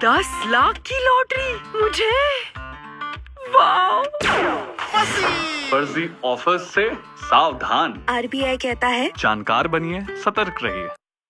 10 लाख की लॉटरी मुझे। वाह! फर्जी ऑफर से सावधान। RBI कहता है जानकार बनिए, सतर्क रहिए।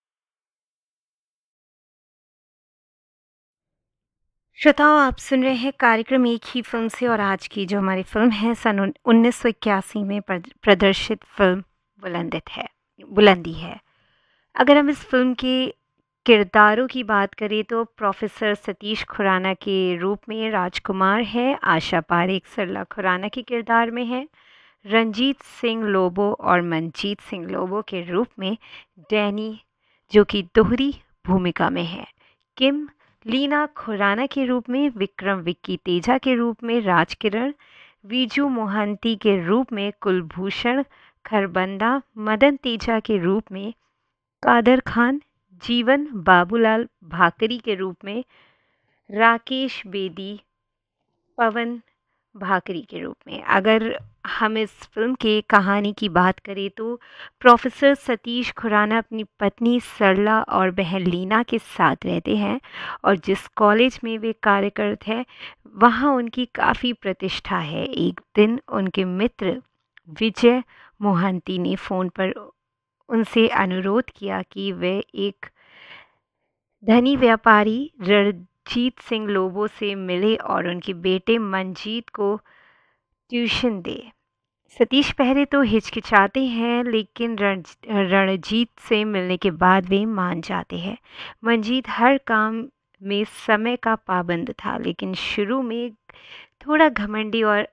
श्रोताओं, आप सुन रहे हैं कार्यक्रम एक ही फिल्म से, और आज की जो हमारी फिल्म है सन 1981 में प्रदर्शित फिल्म बुलंदी है। अगर हम इस फिल्म के किरदारों की बात करें तो प्रोफेसर सतीश खुराना के रूप में राजकुमार है, आशा पारेख सरला खुराना के किरदार में है, रंजीत सिंह लोबो और मनजीत सिंह लोबो के रूप में डैनी जो कि दोहरी भूमिका में है, किम लीना खुराना के रूप में, विक्रम विक्की तेजा के रूप में राजकिरण, विजू मोहंती के रूप में कुलभूषण खरबंदा, मदन तेजा के रूप में कादर खान, जीवन बाबूलाल भाकरी के रूप में राकेश बेदी, पवन भाकरी के रूप में। अगर हम इस फिल्म के कहानी की बात करें तो प्रोफेसर सतीश खुराना अपनी पत्नी सरला और बहन लीना के साथ रहते हैं, और जिस कॉलेज में वे कार्यरत हैं वहाँ उनकी काफ़ी प्रतिष्ठा है। एक दिन उनके मित्र विजय मोहंती ने फ़ोन पर उनसे अनुरोध किया कि वे एक धनी व्यापारी रणजीत सिंह लोबो से मिले और उनके बेटे मनजीत को ट्यूशन दे। सतीश पहले तो हिचकिचाते हैं, लेकिन रणजीत से मिलने के बाद वे मान जाते हैं। मनजीत हर काम में समय का पाबंद था, लेकिन शुरू में थोड़ा घमंडी और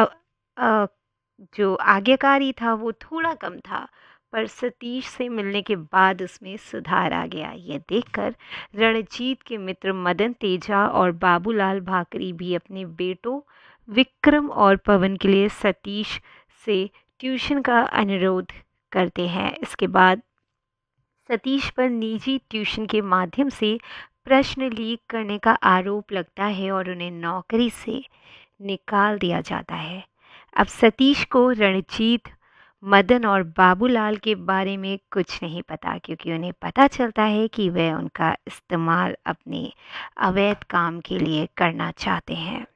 जो आज्ञाकारी था वो थोड़ा कम था, पर सतीश से मिलने के बाद उसमें सुधार आ गया। ये देखकर रणजीत के मित्र मदन तेजा और बाबूलाल भाकरी भी अपने बेटों विक्रम और पवन के लिए सतीश से ट्यूशन का अनुरोध करते हैं। इसके बाद सतीश पर निजी ट्यूशन के माध्यम से प्रश्न लीक करने का आरोप लगता है और उन्हें नौकरी से निकाल दिया जाता है। अब सतीश को रणजीत, मदन और बाबूलाल के बारे में कुछ नहीं पता, क्योंकि उन्हें पता चलता है कि वे उनका इस्तेमाल अपने अवैध काम के लिए करना चाहते हैं।